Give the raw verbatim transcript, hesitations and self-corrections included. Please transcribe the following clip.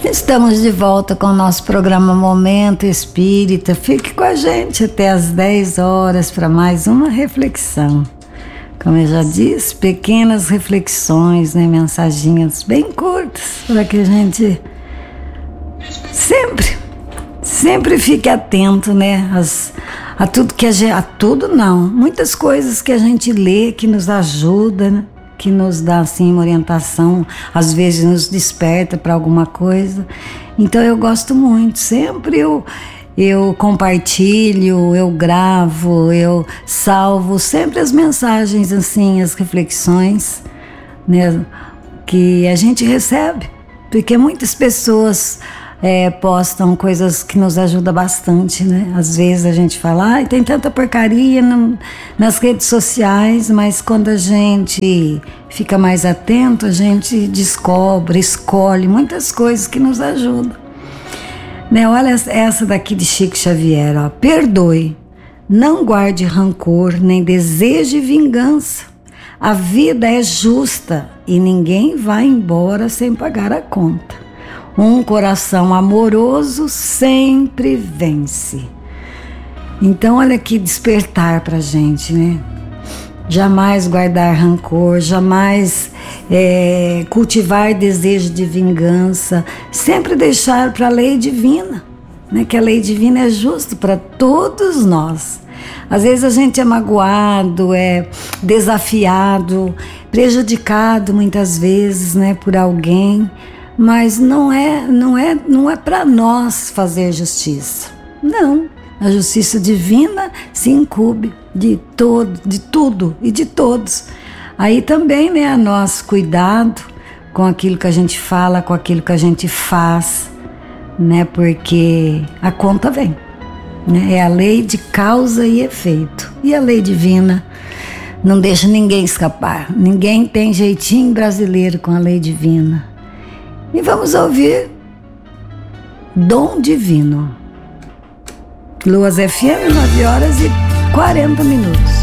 Estamos de volta com o nosso programa Momento Espírita. Fique com a gente até às dez horas para mais uma reflexão. Como eu já disse, pequenas reflexões, né, mensaginhas bem curtas, para que a gente sempre, sempre fique atento, né, as, a tudo que a gente, a tudo não, muitas coisas que a gente lê que nos ajuda, né? Que nos dá assim uma orientação, às vezes nos desperta para alguma coisa. Então eu gosto muito, sempre eu, eu compartilho, eu gravo, eu salvo sempre as mensagens assim, as reflexões, né, que a gente recebe, porque muitas pessoas É, postam coisas que nos ajudam bastante, né? Às vezes a gente fala, ah, tem tanta porcaria no, nas redes sociais, mas quando a gente fica mais atento, a gente descobre, escolhe muitas coisas que nos ajudam. Né? Olha essa daqui de Chico Xavier, ó. Perdoe, não guarde rancor, nem deseje vingança. A vida é justa e ninguém vai embora sem pagar a conta. Um coração amoroso sempre vence. Então, olha que despertar pra gente, né? Jamais guardar rancor, jamais é, cultivar desejo de vingança, sempre deixar para a lei divina, né? Que a lei divina é justa para todos nós. Às vezes a gente é magoado, é desafiado, prejudicado muitas vezes, né, por alguém. Mas não é, não é, não é para nós fazer justiça. Não, a justiça divina se incumbe de todo, de tudo e de todos. Aí também, né, a nosso cuidado com aquilo que a gente fala, com aquilo que a gente faz, né, porque a conta vem, né? É a lei de causa e efeito. E a lei divina não deixa ninguém escapar. Ninguém tem jeitinho brasileiro com a lei divina. E vamos ouvir Dom Divino. Luas F M, nove horas e quarenta minutos.